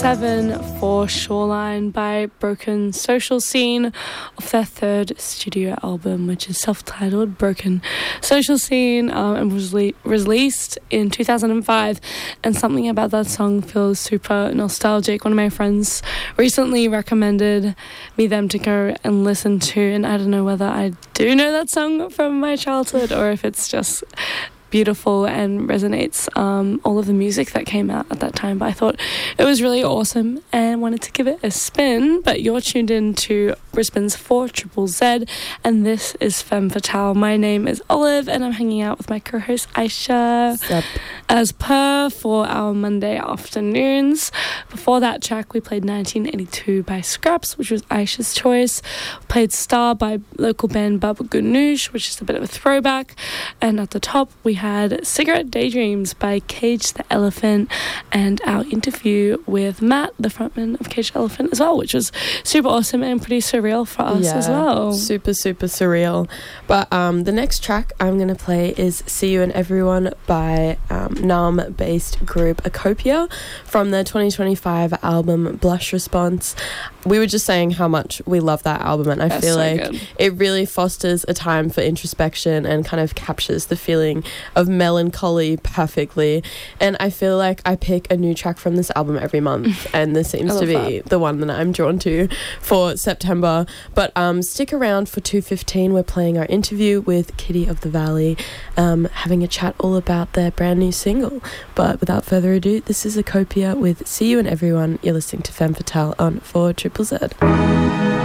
7 for Shoreline by Broken Social Scene off their third studio album, which is self-titled Broken Social Scene, and was released in 2005. And something about that song feels super nostalgic. One of my friends recently recommended me them to go and listen to, and I don't know whether I do know that song from my childhood or if it's just beautiful and resonates all of the music that came out at that time. But I thought it was really awesome and wanted to give it a spin. But you're tuned in to Brisbane's 4ZZZ, and this is Femme Fatale. My name is Olive, and I'm hanging out with my co-host Aisha. Sup. As per for our Monday afternoons. Before that track, we played 1982 by Scraps, which was Aisha's choice. We played Star by local band Baba Ganoush, which is a bit of a throwback. And at the top, we had Cigarette Daydreams by Cage the Elephant, and our interview with Matt, the frontman of Cage the Elephant as well, which was super awesome and pretty surreal for us as well. Super, super surreal. But the next track I'm going to play is See You and Everyone by Naarm-based group Acopia from their 2025 album Blush Response. We were just saying how much we love that album, and I feel like good. It really fosters a time for introspection and kind of captures the feeling of melancholy perfectly. And I feel like I pick a new track from this album every month, and this seems to be the one that I'm drawn to for September. But stick around for 2:15. We're playing our interview with Kitty of the Valley, having a chat all about their brand new single. But without further ado, this is Acopia with See You and Everyone. You're listening to Femme Fatale on 4ZZZ.